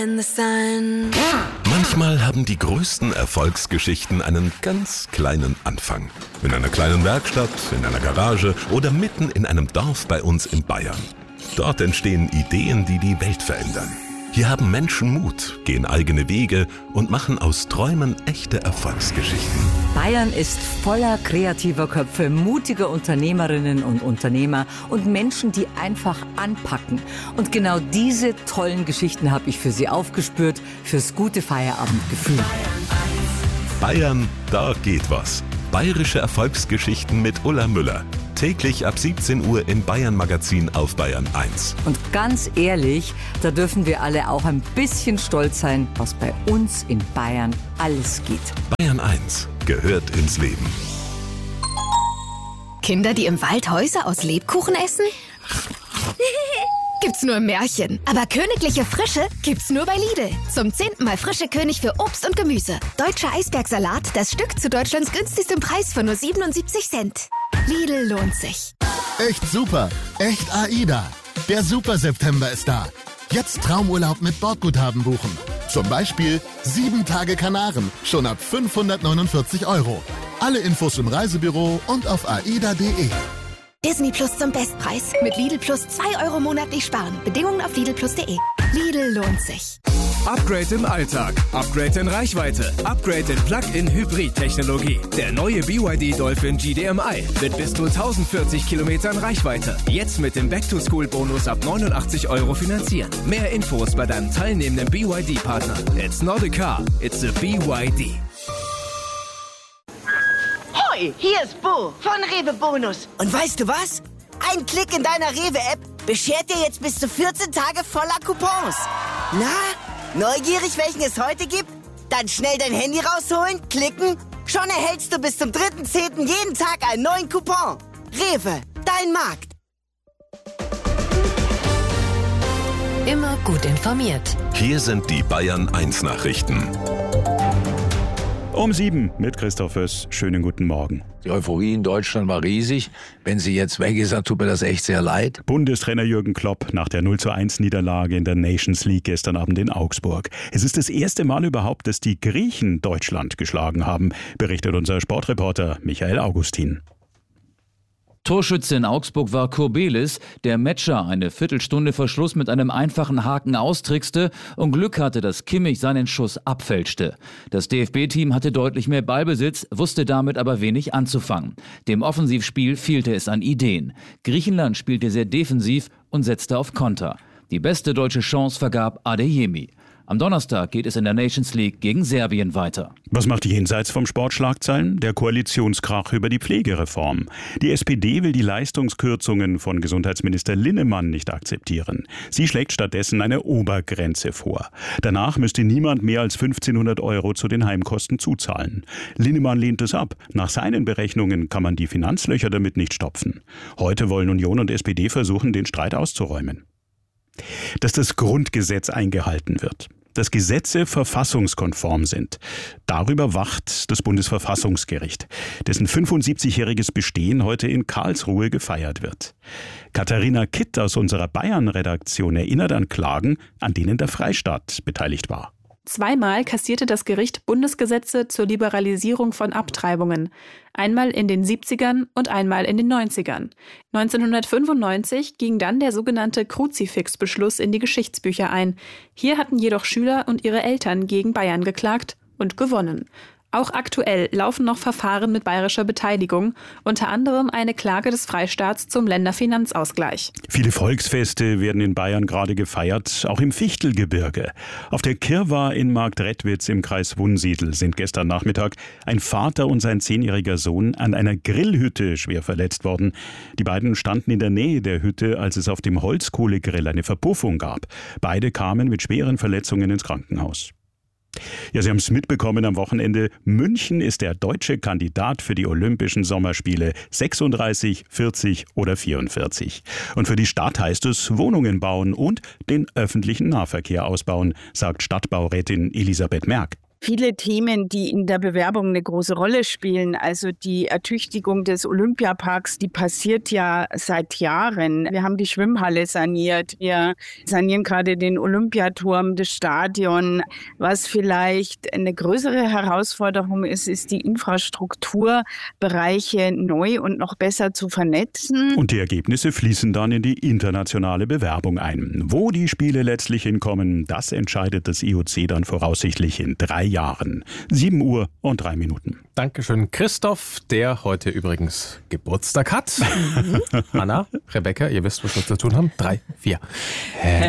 Manchmal haben die größten Erfolgsgeschichten einen ganz kleinen Anfang. In einer kleinen Werkstatt, in einer Garage oder mitten in einem Dorf bei uns in Bayern. Dort entstehen Ideen, die die Welt verändern. Hier haben Menschen Mut, gehen eigene Wege und machen aus Träumen echte Erfolgsgeschichten. Bayern ist voller kreativer Köpfe, mutiger Unternehmerinnen und Unternehmer und Menschen, die einfach anpacken. Und genau diese tollen Geschichten habe ich für Sie aufgespürt, fürs gute Feierabendgefühl. Bayern, da geht was. Bayerische Erfolgsgeschichten mit Ulla Müller. Täglich ab 17 Uhr im Bayern Magazin auf Bayern 1. Und ganz ehrlich, da dürfen wir alle auch ein bisschen stolz sein, was bei uns in Bayern alles geht. Bayern 1 gehört ins Leben. Kinder, die im Wald Häuser aus Lebkuchen essen? Gibt's nur im Märchen. Aber königliche Frische gibt's nur bei Lidl. Zum 10. Mal frische König für Obst und Gemüse. Deutscher Eisbergsalat, das Stück zu Deutschlands günstigstem Preis von nur 77 Cent. Lidl lohnt sich. Echt super, echt AIDA. Der Super September ist da. Jetzt Traumurlaub mit Bordguthaben buchen. Zum Beispiel 7 Tage Kanaren, schon ab 549 €. Alle Infos im Reisebüro und auf aida.de. Disney Plus zum Bestpreis. Mit Lidl Plus 2 € monatlich sparen. Bedingungen auf lidlplus.de. Lidl lohnt sich. Upgrade im Alltag, Upgrade in Reichweite, Upgrade in Plug-in-Hybrid-Technologie. Der neue BYD Dolphin GDMI mit bis zu 1040 Kilometern Reichweite. Jetzt mit dem Back-to-School-Bonus ab 89 € finanzieren. Mehr Infos bei deinem teilnehmenden BYD-Partner. It's not a car, it's a BYD. Hoi, hier ist Bo von Rewe Bonus. Und weißt du was? Ein Klick in deiner Rewe-App beschert dir jetzt bis zu 14 Tage voller Coupons. Na, neugierig, welchen es heute gibt? Dann schnell dein Handy rausholen, klicken. Schon erhältst du bis zum 3.10. jeden Tag einen neuen Coupon. Rewe, dein Markt. Immer gut informiert. Hier sind die Bayern 1 Nachrichten. Um 7 mit Christoph Föss. Schönen guten Morgen. Die Euphorie in Deutschland war riesig. Wenn sie jetzt weg ist, dann tut mir das echt sehr leid. Bundestrainer Jürgen Klopp nach der 0:1 in der Nations League gestern Abend in Augsburg. Es ist das erste Mal überhaupt, dass die Griechen Deutschland geschlagen haben, berichtet unser Sportreporter Michael Augustin. Torschütze in Augsburg war Kurbelis, der Metscher eine Viertelstunde vor Schluss mit einem einfachen Haken austrickste und Glück hatte, dass Kimmich seinen Schuss abfälschte. Das DFB-Team hatte deutlich mehr Ballbesitz, wusste damit aber wenig anzufangen. Dem Offensivspiel fehlte es an Ideen. Griechenland spielte sehr defensiv und setzte auf Konter. Die beste deutsche Chance vergab Adeyemi. Am Donnerstag geht es in der Nations League gegen Serbien weiter. Was macht jenseits vom Sportschlagzeilen? Der Koalitionskrach über die Pflegereform. Die SPD will die Leistungskürzungen von Gesundheitsminister Linnemann nicht akzeptieren. Sie schlägt stattdessen eine Obergrenze vor. Danach müsste niemand mehr als 1.500 € zu den Heimkosten zuzahlen. Linnemann lehnt es ab. Nach seinen Berechnungen kann man die Finanzlöcher damit nicht stopfen. Heute wollen Union und SPD versuchen, den Streit auszuräumen. Dass das Grundgesetz eingehalten wird. Dass Gesetze verfassungskonform sind. Darüber wacht das Bundesverfassungsgericht, dessen 75-jähriges Bestehen heute in Karlsruhe gefeiert wird. Katharina Kitt aus unserer Bayern-Redaktion erinnert an Klagen, an denen der Freistaat beteiligt war. Zweimal kassierte das Gericht Bundesgesetze zur Liberalisierung von Abtreibungen. Einmal in den 70ern und einmal in den 90ern. 1995 ging dann der sogenannte Kruzifix-Beschluss in die Geschichtsbücher ein. Hier hatten jedoch Schüler und ihre Eltern gegen Bayern geklagt und gewonnen. Auch aktuell laufen noch Verfahren mit bayerischer Beteiligung, unter anderem eine Klage des Freistaats zum Länderfinanzausgleich. Viele Volksfeste werden in Bayern gerade gefeiert, auch im Fichtelgebirge. Auf der Kirwa in Marktredwitz im Kreis Wunsiedel sind gestern Nachmittag ein Vater und sein 10-jähriger Sohn an einer Grillhütte schwer verletzt worden. Die beiden standen in der Nähe der Hütte, als es auf dem Holzkohlegrill eine Verpuffung gab. Beide kamen mit schweren Verletzungen ins Krankenhaus. Ja, Sie haben es mitbekommen am Wochenende. München ist der deutsche Kandidat für die Olympischen Sommerspiele 36, 40 oder 44. Und für die Stadt heißt es Wohnungen bauen und den öffentlichen Nahverkehr ausbauen, sagt Stadtbaurätin Elisabeth Merck. viele Themen, die in der Bewerbung eine große Rolle spielen. Also die Ertüchtigung des Olympiaparks, die passiert ja seit Jahren. Wir haben die Schwimmhalle saniert, wir sanieren gerade den Olympiaturm, das Stadion. Was vielleicht eine größere Herausforderung ist, ist die Infrastrukturbereiche neu und noch besser zu vernetzen. Und die Ergebnisse fließen dann in die internationale Bewerbung ein. Wo die Spiele letztlich hinkommen, das entscheidet das IOC dann voraussichtlich in 3 Jahren. 7:03. Dankeschön, Christoph, der heute übrigens Geburtstag hat. Anna, Rebecca, ihr wisst, was wir zu tun haben. 3, 4.